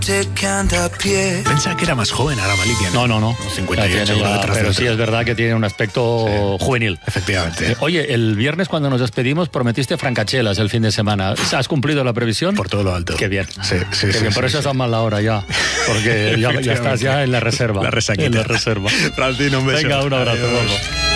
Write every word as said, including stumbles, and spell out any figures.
Pensaba que era más joven ahora Malikia. No, no, no. cincuenta y ocho, ya, detrás pero de sí otro. es verdad que tiene un aspecto sí, juvenil. Efectivamente. Eh, oye, el viernes cuando nos despedimos prometiste francachelas el fin de semana. ¿Has cumplido la previsión? Por todo lo alto. Qué bien. Sí, sí, Qué sí. bien. sí Por eso sí. estás mal la hora ya. Porque ya, ya estás ya en la reserva. La resaquita. En la reserva. Francino, un beso. Venga, un abrazo. Adiós. Guapo.